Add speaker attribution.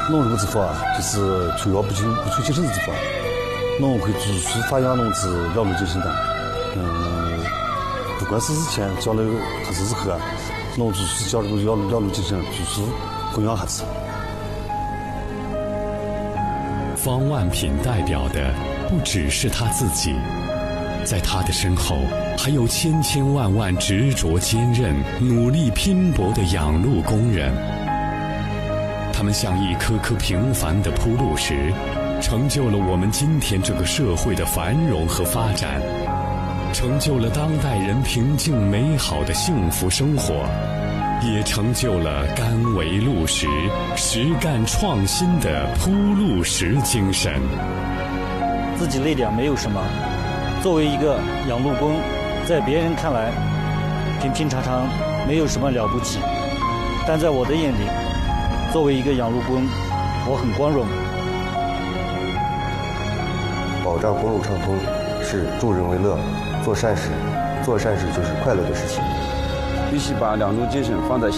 Speaker 1: 侬这个致富啊，就是主要不求节省的致富，侬会逐步发扬侬自了路精神的。不管是之前交流还是日后啊，侬逐步交流了路精神，逐步弘扬下去。
Speaker 2: 方万品代表的不只是他自己，在他的身后还有千千万万执着坚韧、努力拼搏的养路工人。他们像一颗颗平凡的铺路石，成就了我们今天这个社会的繁荣和发展，成就了当代人平静美好的幸福生活，也成就了甘为路石、实干创新的铺路石精神。
Speaker 3: 自己累点没有什么，作为一个养路工，在别人看来平平常常，没有什么了不起，但在我的眼里，作为一个养路工，我很光荣。
Speaker 4: 保障公路畅通是助人为乐，做善事就是快乐的事情。
Speaker 5: 必须把两路精神放在